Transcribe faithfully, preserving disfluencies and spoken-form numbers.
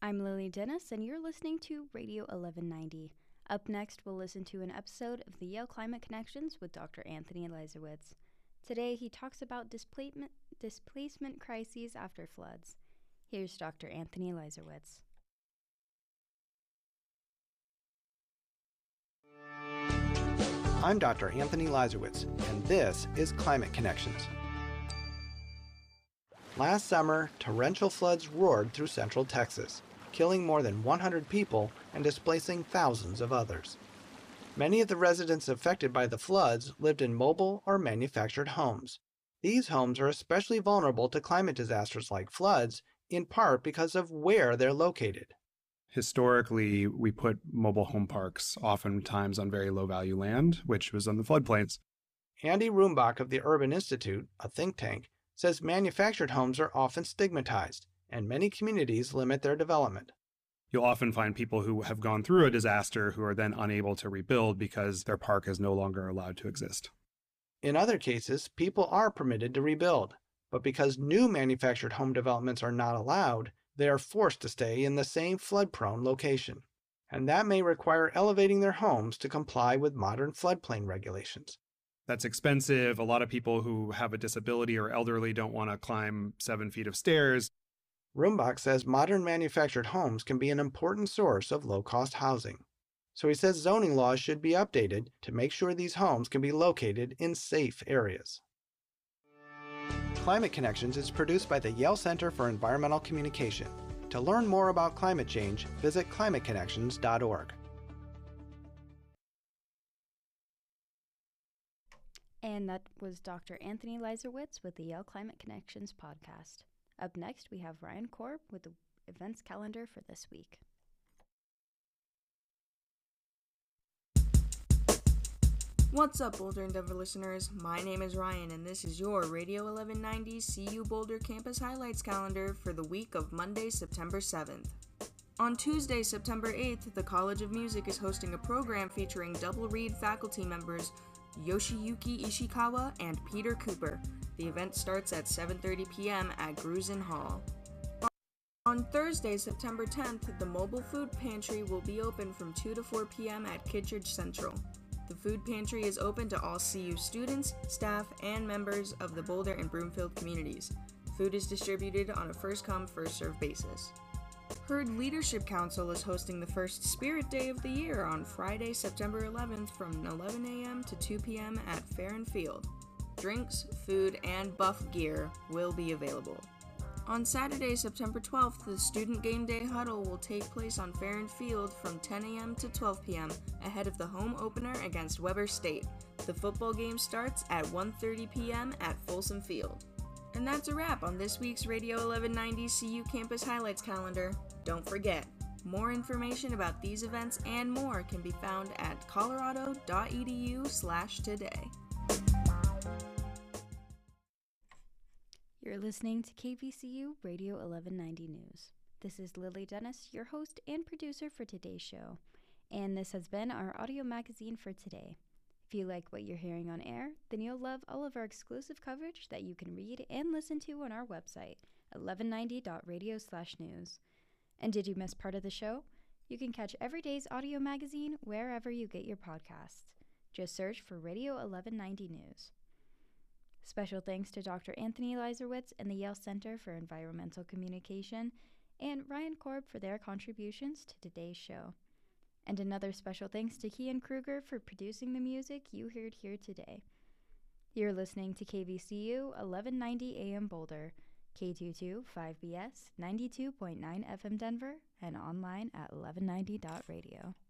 I'm Lily Dennis, and you're listening to Radio eleven ninety. Up next, we'll listen to an episode of the Yale Climate Connections with Doctor Anthony Leiserowitz. Today, he talks about displacement, displacement crises after floods. Here's Doctor Anthony Leiserowitz. I'm Doctor Anthony Leiserowitz, and this is Climate Connections. Last summer, torrential floods roared through central Texas, killing more than one hundred people and displacing thousands of others. Many of the residents affected by the floods lived in mobile or manufactured homes. These homes are especially vulnerable to climate disasters like floods, in part because of where they're located. Historically, we put mobile home parks oftentimes on very low-value land, which was on the floodplains. Andy Rumbach of the Urban Institute, a think tank, says manufactured homes are often stigmatized, and many communities limit their development. You'll often find people who have gone through a disaster who are then unable to rebuild because their park is no longer allowed to exist. In other cases, people are permitted to rebuild, but because new manufactured home developments are not allowed, they are forced to stay in the same flood-prone location. And that may require elevating their homes to comply with modern floodplain regulations. That's expensive. A lot of people who have a disability or elderly don't want to climb seven feet of stairs. Rumbach says modern manufactured homes can be an important source of low-cost housing. So he says zoning laws should be updated to make sure these homes can be located in safe areas. Climate Connections is produced by the Yale Center for Environmental Communication. To learn more about climate change, visit climate connections dot org. And that was Doctor Anthony Leiserowitz with the Yale Climate Connections podcast. Up next, we have Ryan Korb with the events calendar for this week. What's up, Boulder and Denver listeners? My name is Ryan, and this is your Radio eleven ninety C U Boulder Campus Highlights calendar for the week of Monday, September seventh. On Tuesday, September eighth, the College of Music is hosting a program featuring double reed faculty members Yoshiyuki Ishikawa and Peter Cooper. The event starts at seven thirty p.m. at Grusin Hall. On Thursday, September tenth, the mobile food pantry will be open from two to four p.m. at Kittredge Central. The food pantry is open to all C U students, staff, and members of the Boulder and Broomfield communities. Food is distributed on a first-come, first-served basis. Herd Leadership Council is hosting the first Spirit Day of the year on Friday, September eleventh from eleven a.m. to two p.m. at Fair and Field. Drinks, food, and buff gear will be available. On Saturday, September twelfth, the Student Game Day Huddle will take place on Fair and Field from ten a.m. to twelve p.m. ahead of the home opener against Weber State. The football game starts at one thirty p.m. at Folsom Field. And that's a wrap on this week's Radio eleven ninety C U Campus Highlights calendar. Don't forget, more information about these events and more can be found at colorado.edu slash today. You're listening to K V C U Radio eleven ninety News. This is Lily Dennis, your host and producer for today's show. And this has been our audio magazine for today. If you like what you're hearing on air, then you'll love all of our exclusive coverage that you can read and listen to on our website, eleven ninety dot radio slash news. And did you miss part of the show? You can catch every day's audio magazine wherever you get your podcasts. Just search for Radio eleven ninety News. Special thanks to Doctor Anthony Leiserowitz and the Yale Center for Environmental Communication and Ryan Korb for their contributions to today's show. And another special thanks to Kian Kruger for producing the music you heard here today. You're listening to K V C U eleven ninety A M Boulder, K two two five B S ninety-two point nine F M Denver, and online at eleven ninety dot radio.